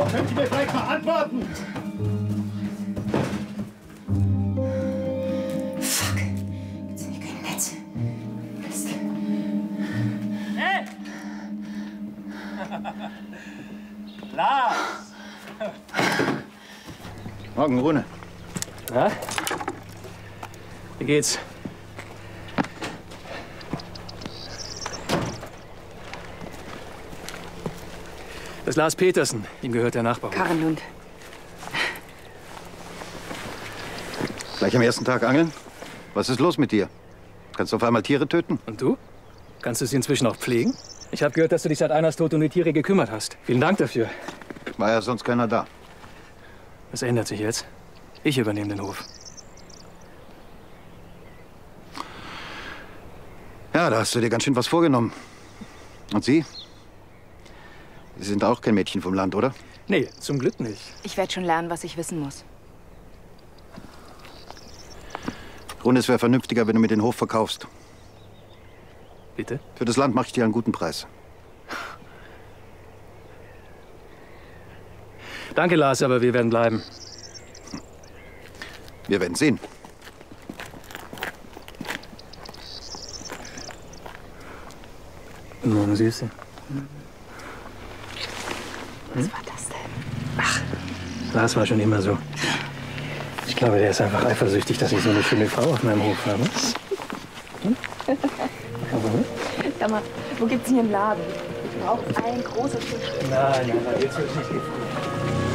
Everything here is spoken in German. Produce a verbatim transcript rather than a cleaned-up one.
Darauf könnt ihr mir vielleicht mal antworten! Fuck. Jetzt sind hier keine Netze. Mist. Hey! Lars! Morgen, Rune. Na? Wie geht's? Das ist Lars Petersen. Ihm gehört der Nachbarhof. Karrenlund. Gleich am ersten Tag angeln? Was ist los mit dir? Kannst du auf einmal Tiere töten? Und du? Kannst du sie inzwischen auch pflegen? Ich habe gehört, dass du dich seit Einers Tod um die Tiere gekümmert hast. Vielen Dank dafür. War ja sonst keiner da. Das ändert sich jetzt. Ich übernehme den Hof. Ja, da hast du dir ganz schön was vorgenommen. Und Sie? Sie sind auch kein Mädchen vom Land, oder? Nee, zum Glück nicht. Ich werde schon lernen, was ich wissen muss. Rune, es wäre vernünftiger, wenn du mir den Hof verkaufst. Bitte? Für das Land mache ich dir einen guten Preis. Danke, Lars, aber wir werden bleiben. Wir werden sehen. Guten Morgen, Süße. Was war das denn? Ach, Lars war schon immer so. Ich glaube, der ist einfach eifersüchtig, dass ich so eine schöne Frau auf meinem Hof habe. Hm? Sag mal, wo gibt's hier einen Laden? Ich brauche ein großes Frühstück. Nein, nein, nein, jetzt wird nicht gefragt.